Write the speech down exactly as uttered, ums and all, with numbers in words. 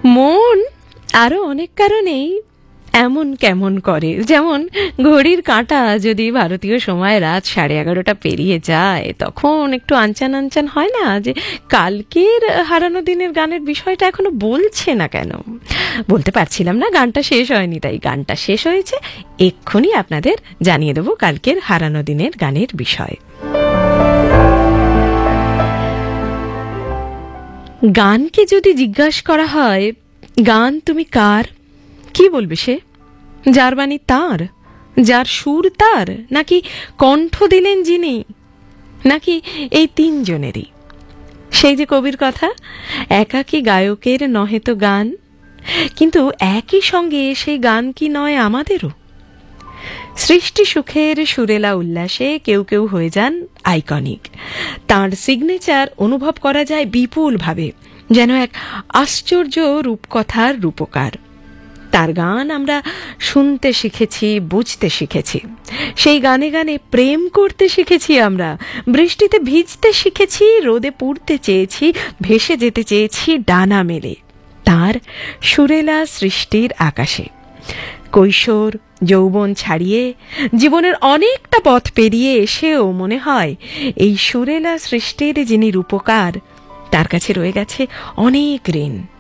মন আরো অনেক কারণেই এমন কেমন করে, যেমন ঘড়ির কাঁটা যদি ভারতীয় সময় রাত সাড়ে এগারোটা পেরিয়ে যায় তখন একটু আনচান আনচান হয় না, যে কালকের হারানো দিনের গানের বিষয়টা এখনো বলছে না কেন। বলতে পারছিলাম না, গানটা শেষ হয়নি, তাই গানটা শেষ হয়েছে, এক্ষুনি আপনাদের জানিয়ে দেবো কালকের হারানো দিনের গানের বিষয়। গানকে যদি জিজ্ঞাসা করা হয় গান তুমি কার, কি বলবে সে? যার বাণী তাঁর, যার সুর তার, নাকি কণ্ঠ দিলেন যিনি, নাকি এই তিনজনেরই? সেই যে কবির কথা, একাকী গায়কের নহে তো গান, কিন্তু একই সঙ্গে সেই গান কি নয় আমাদেরও? সৃষ্টি সুখের সুরেলা উল্লাসে কেউ কেউ হয়ে যান আইকনিক, তার সিগনেচার অনুভব করা যায় বিপুলভাবে, যেন এক আশ্চর্য রূপকথার রূপকার। তার গান আমরা শুনতে শিখেছি, বুঝতে শিখেছি, সেই গানে গানে প্রেম করতে শিখেছি, আমরা বৃষ্টিতে ভিজতে শিখেছি, রোদে পুড়তে চেয়েছি, ভেসে যেতে চেয়েছি ডানা মেলে তার সুরেলা সৃষ্টির আকাশে। কৈশোর যৌবন ছাড়িয়ে জীবনের অনেকটা পথ পেরিয়ে এসেও মনে হয় এই সুরেলা সৃষ্টির যিনি রূপকার তার কাছে রয়ে গেছে অনেক ঋণ।